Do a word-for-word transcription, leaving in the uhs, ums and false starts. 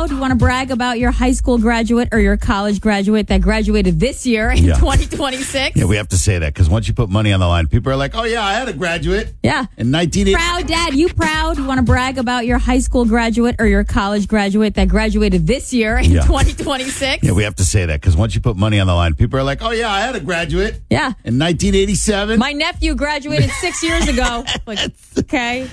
proud? You want to brag about your high school graduate or your college graduate that graduated this year in Yeah. twenty twenty-six? Yeah, we have to say that because once you put money on the line, people are like, oh, yeah, I had a graduate Yeah. in nineteen eighty. Proud, Dad. You proud? You want to brag about your high school graduate or your college graduate that graduated this year in Yeah. twenty twenty-six? Yeah, we have to say that because once you put money on the line, people are like, oh, yeah, I had a graduate Yeah. in nineteen eighty-seven. My nephew graduated six years ago. Like, okay.